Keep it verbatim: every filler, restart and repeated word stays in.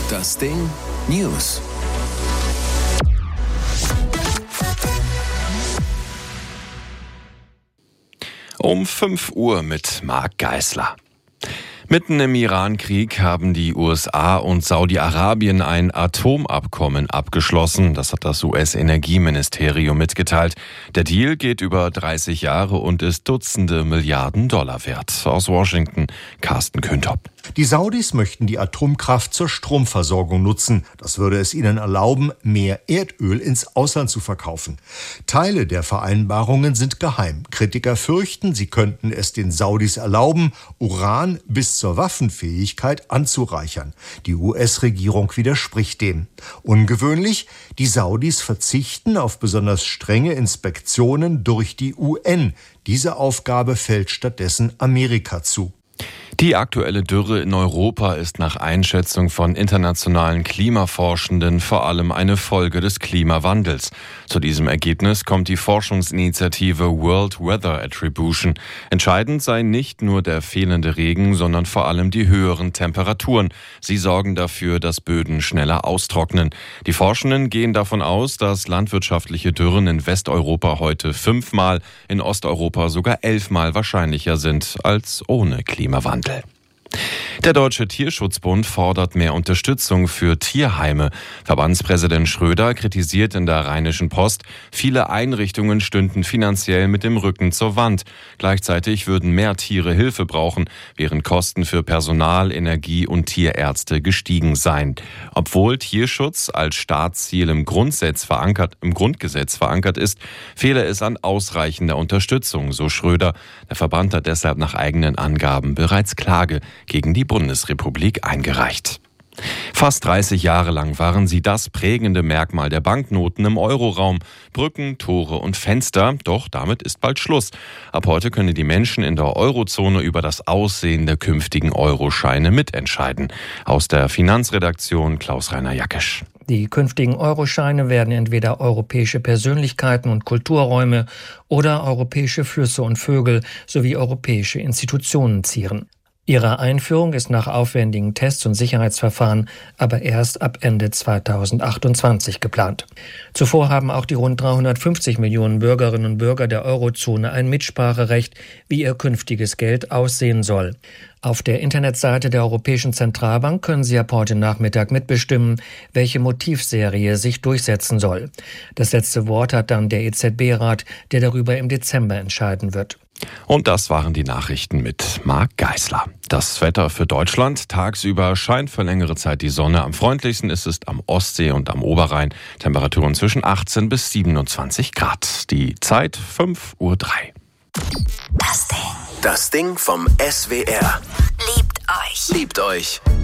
Das Ding News. Um fünf Uhr mit Marc Geisler. Mitten im Iran-Krieg haben die U S A und Saudi-Arabien ein Atomabkommen abgeschlossen. Das hat das U S-Energieministerium mitgeteilt. Der Deal geht über dreißig Jahre und ist Dutzende Milliarden Dollar wert. Aus Washington, Carsten Küntop. Die Saudis möchten die Atomkraft zur Stromversorgung nutzen. Das würde es ihnen erlauben, mehr Erdöl ins Ausland zu verkaufen. Teile der Vereinbarungen sind geheim. Kritiker fürchten, sie könnten es den Saudis erlauben, Uran bis zur Waffenfähigkeit anzureichern. Die U S-Regierung widerspricht dem. Ungewöhnlich, die Saudis verzichten auf besonders strenge Inspektionen durch die U N. Diese Aufgabe fällt stattdessen Amerika zu. Die aktuelle Dürre in Europa ist nach Einschätzung von internationalen Klimaforschenden vor allem eine Folge des Klimawandels. Zu diesem Ergebnis kommt die Forschungsinitiative World Weather Attribution. Entscheidend sei nicht nur der fehlende Regen, sondern vor allem die höheren Temperaturen. Sie sorgen dafür, dass Böden schneller austrocknen. Die Forschenden gehen davon aus, dass landwirtschaftliche Dürren in Westeuropa heute fünfmal, in Osteuropa sogar elfmal wahrscheinlicher sind als ohne Klimawandel. Der Deutsche Tierschutzbund fordert mehr Unterstützung für Tierheime. Verbandspräsident Schröder kritisiert in der Rheinischen Post, viele Einrichtungen stünden finanziell mit dem Rücken zur Wand. Gleichzeitig würden mehr Tiere Hilfe brauchen, während Kosten für Personal, Energie und Tierärzte gestiegen seien. Obwohl Tierschutz als Staatsziel im Grundsatz verankert, im Grundgesetz verankert ist, fehle es an ausreichender Unterstützung, so Schröder. Der Verband hat deshalb nach eigenen Angaben bereits Klage gegen die Bundesrepublik eingereicht. Fast dreißig Jahre lang waren sie das prägende Merkmal der Banknoten im Euroraum. Brücken, Tore und Fenster, doch damit ist bald Schluss. Ab heute können die Menschen in der Eurozone über das Aussehen der künftigen Euroscheine mitentscheiden. Aus der Finanzredaktion Klaus-Rainer Jackesch. Die künftigen Euroscheine werden entweder europäische Persönlichkeiten und Kulturräume oder europäische Flüsse und Vögel sowie europäische Institutionen zieren. Ihre Einführung ist nach aufwendigen Tests und Sicherheitsverfahren aber erst ab Ende zweitausendachtundzwanzig geplant. Zuvor haben auch die rund dreihundertfünfzig Millionen Bürgerinnen und Bürger der Eurozone ein Mitspracherecht, wie ihr künftiges Geld aussehen soll. Auf der Internetseite der Europäischen Zentralbank können Sie ab heute Nachmittag mitbestimmen, welche Motivserie sich durchsetzen soll. Das letzte Wort hat dann der E Z B-Rat, der darüber im Dezember entscheiden wird. Und das waren die Nachrichten mit Marc Geisler. Das Wetter für Deutschland. Tagsüber scheint für längere Zeit die Sonne. Am freundlichsten ist es am Ostsee und am Oberrhein. Temperaturen zwischen achtzehn bis siebenundzwanzig Grad. Die Zeit fünf Uhr drei. Das Ding. Das Ding vom S W R. Liebt euch. Liebt euch.